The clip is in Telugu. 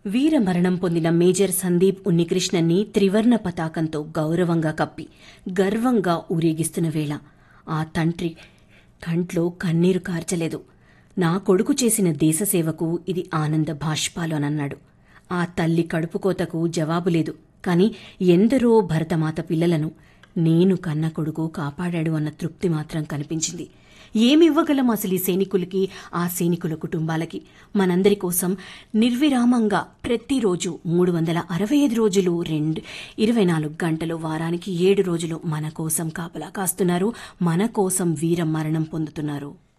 వీరమరణం పొందిన మేజర్ సందీప్ ఉన్నికృష్ణన్ని త్రివర్ణ పతాకంతో గౌరవంగా కప్పి గర్వంగా ఊరేగిస్తున్న వేళ ఆ తండ్రి కంట్లో కన్నీరు కార్చలేదు. నా కొడుకు చేసిన దేశసేవకు ఇది ఆనంద భాష్పాలు అనన్నాడు. ఆ తల్లి కడుపుకోతకు జవాబు లేదు. కాని ఎందరో భరతమాత పిల్లలను నేను కన్న కొడుకు కాపాడాడు అన్న తృప్తి మాత్రం కనిపించింది. ఏమివ్వగలం అసలు ఈ సైనికులకి, ఆ సైనికుల కుటుంబాలకి? మనందరి కోసం నిర్విరామంగా ప్రతిరోజు 365 రోజులు 24 గంటలు వారానికి 7 రోజులు మన కోసం కాపలా కాస్తున్నారు, మన కోసం వీర మరణం పొందుతున్నారు.